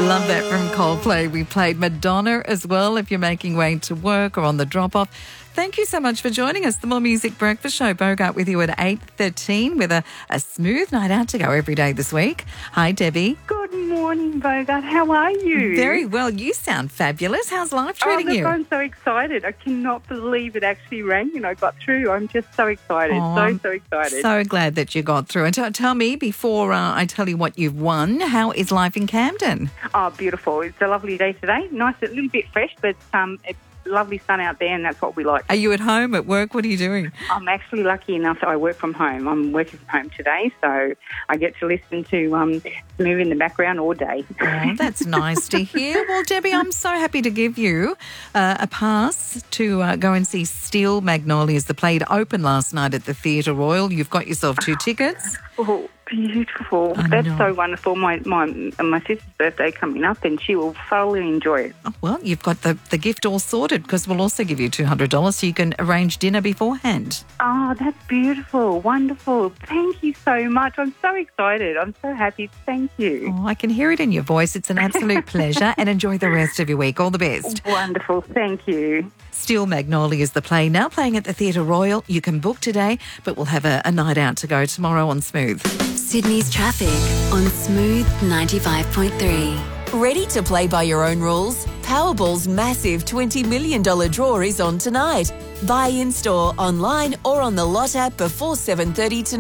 Love that from Coldplay. We played Madonna as well if you're making way to work or on the drop-off. Thank you so much for joining us. The More Music Breakfast Show. Bogart with you at 8:13 with a smooth night out to go every day this week. Hi, Debbie. Good morning, Bogart. How are you? Very well. You sound fabulous. How's life treating you? I'm so excited. I cannot believe it actually rang and I got through. I'm just so excited. So excited. So glad that you got through. And tell me, before I tell you what you've won, how is life in Camden? Oh, beautiful. It's a lovely day today. Nice, a little bit fresh, but it's lovely sun out there and that's what we like. Are you at home, at work? What are you doing? I'm actually lucky enough that I work from home. I'm working from home today, so I get to listen to Smooth in the background all day. Oh, that's nice to hear. Well, Debbie, I'm so happy to give you a pass to go and see Steel Magnolias. The play opened last night at the Theatre Royal. You've got yourself 2 tickets. Oh, beautiful. That's so wonderful. My sister's birthday coming up and she will thoroughly enjoy it. Oh, well, you've got the gift all sorted because we'll also give you $200 so you can arrange dinner beforehand. Oh, that's beautiful. Wonderful. Thank you so much. I'm so excited. I'm so happy. Thank you. Oh, I can hear it in your voice. It's an absolute pleasure and enjoy the rest of your week. All the best. Wonderful. Thank you. Steel Magnolias, the play, now playing at the Theatre Royal. You can book today, but we'll have a night out to go tomorrow on Smooth. Sydney's traffic on Smooth 95.3. Ready to play by your own rules? Powerball's massive $20 million draw is on tonight. Buy in-store, online or on the Lot app before 7:30 tonight.